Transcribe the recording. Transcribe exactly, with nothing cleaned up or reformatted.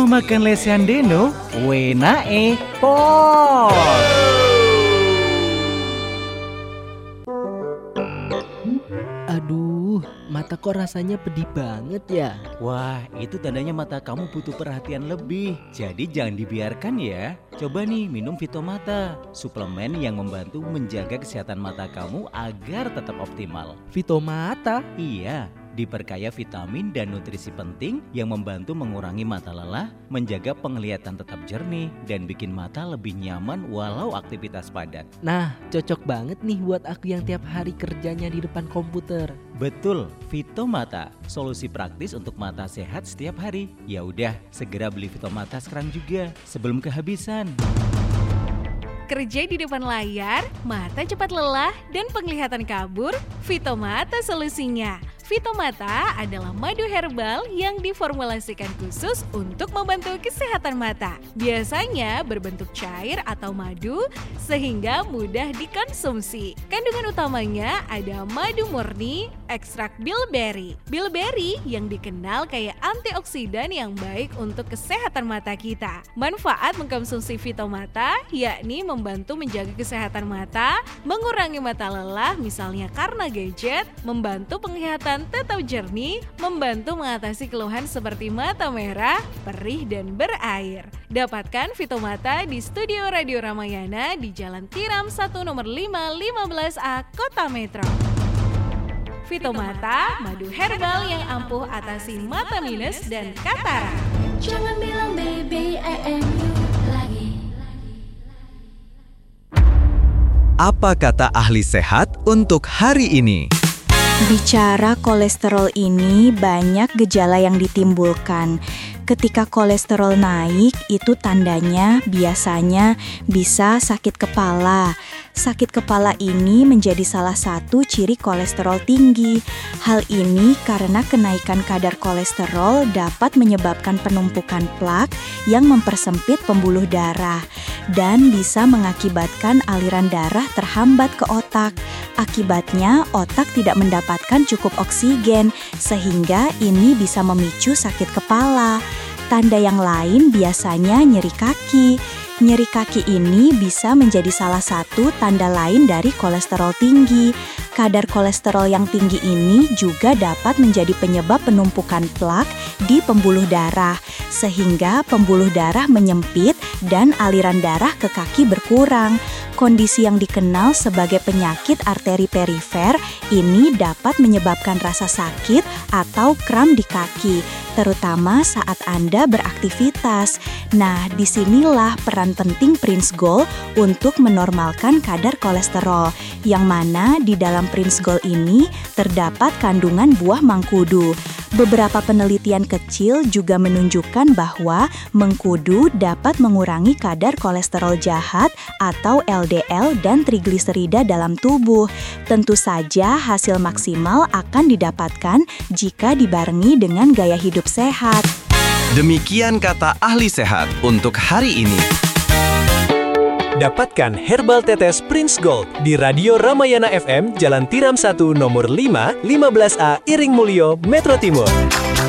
Mau makan lesehan deno? Wenae pot. Aduh, mata kok rasanya pedih banget ya. Wah, itu tandanya mata kamu butuh perhatian lebih. Jadi jangan dibiarkan ya. Coba nih minum Vitomata, suplemen yang membantu menjaga kesehatan mata kamu agar tetap optimal. Vitomata? Iya, diperkaya vitamin dan nutrisi penting yang membantu mengurangi mata lelah, menjaga penglihatan tetap jernih, dan bikin mata lebih nyaman walau aktivitas padat. Nah, cocok banget nih buat aku yang tiap hari kerjanya di depan komputer. Betul, Vitomata, solusi praktis untuk mata sehat setiap hari. Ya udah, segera beli Vitomata sekarang juga sebelum kehabisan. Kerja di depan layar, mata cepat lelah dan penglihatan kabur, Vitomata solusinya. Vitomata adalah madu herbal yang diformulasikan khusus untuk membantu kesehatan mata. Biasanya berbentuk cair atau madu sehingga mudah dikonsumsi. Kandungan utamanya ada madu murni, ekstrak bilberry. Bilberry yang dikenal kaya antioksidan yang baik untuk kesehatan mata kita. Manfaat mengkonsumsi Vitomata yakni membantu menjaga kesehatan mata, mengurangi mata lelah misalnya karena gadget, membantu penglihatan tetap jernih, membantu mengatasi keluhan seperti mata merah, perih, dan berair. Dapatkan Vitomata di Studio Radio Ramayana di Jalan Tiram satu nomor lima lima belas A, Kota Metro. Vitomata, madu herbal yang ampuh atasi mata minus dan katarak. Jangan bilang baby I am you lagi. Apa kata ahli sehat untuk hari ini? Bicara kolesterol ini banyak gejala yang ditimbulkan. Ketika kolesterol naik, itu tandanya biasanya bisa sakit kepala. Sakit kepala ini menjadi salah satu ciri kolesterol tinggi. Hal ini karena kenaikan kadar kolesterol dapat menyebabkan penumpukan plak yang mempersempit pembuluh darah dan bisa mengakibatkan aliran darah terhambat ke otak. Akibatnya, otak tidak mendapatkan cukup oksigen sehingga ini bisa memicu sakit kepala. Tanda yang lain biasanya nyeri kaki. Nyeri kaki ini bisa menjadi salah satu tanda lain dari kolesterol tinggi. Kadar kolesterol yang tinggi ini juga dapat menjadi penyebab penumpukan plak di pembuluh darah, sehingga pembuluh darah menyempit dan aliran darah ke kaki berkurang. Kondisi yang dikenal sebagai penyakit arteri perifer ini dapat menyebabkan rasa sakit atau kram di kaki, terutama saat Anda beraktivitas. Nah, disinilah peran penting Prince Gold untuk menormalkan kadar kolesterol, yang mana di dalam Prince Gold ini terdapat kandungan buah mangkudu. Beberapa penelitian kecil juga menunjukkan bahwa mengkudu dapat mengurangi kadar kolesterol jahat atau L D L dan trigliserida dalam tubuh. Tentu saja hasil maksimal akan didapatkan jika dibarengi dengan gaya hidup sehat. Demikian kata ahli sehat untuk hari ini. Dapatkan Herbal Tetes Prince Gold di Radio Ramayana F M, Jalan Tiram satu nomor lima, lima belas A, Iring Mulyo, Metro Timur.